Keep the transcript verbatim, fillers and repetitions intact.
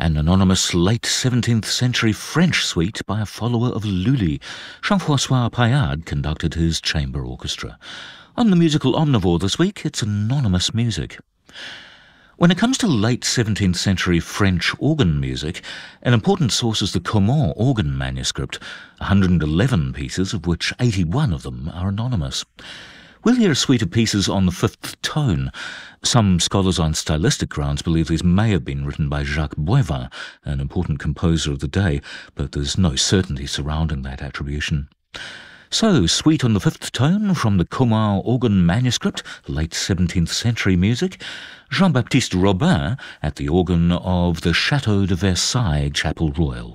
an anonymous late seventeenth century French suite by a follower of Lully. Jean-François Paillard conducted his chamber orchestra. On the Musical Omnivore this week, it's anonymous music. When it comes to late seventeenth century French organ music, an important source is the Caumont organ manuscript, one hundred eleven pieces, of which eighty-one of them are anonymous. We'll hear a suite of pieces on the fifth tone. Some scholars on stylistic grounds believe these may have been written by Jacques Boivin, an important composer of the day, but there's no certainty surrounding that attribution. So, suite on the fifth tone from the Caumont organ manuscript, late seventeenth century music, Jean-Baptiste Robin at the organ of the Château de Versailles Chapel Royal.